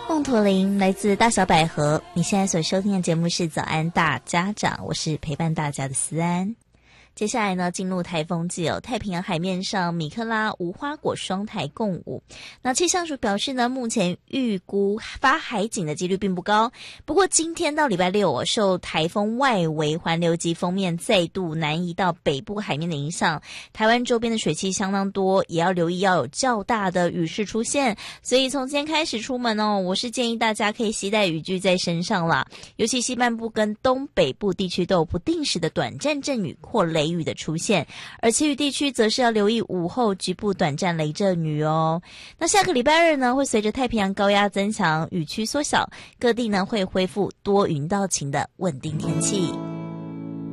梦驼铃来自大小百合，你现在所收听的节目是早安大家长，我是陪伴大家的思安。接下来呢，进入台风季哦，太平洋海面上米克拉、无花果双台共舞。那气象署表示呢，目前预估发海警的几率并不高。不过今天到礼拜六哦，受台风外围环流及锋面再度南移到北部海面的影响，台湾周边的水汽相当多，也要留意要有较大的雨势出现。所以从今天开始出门哦，我是建议大家可以携带雨具在身上啦。尤其西半部跟东北部地区都有不定时的短暂阵雨或雷雨的出现，而其余地区则是要留意午后局部短暂雷阵雨哦。那下个礼拜二呢，会随着太平洋高压增强，雨区缩小，各地呢会恢复多云到晴的稳定天气。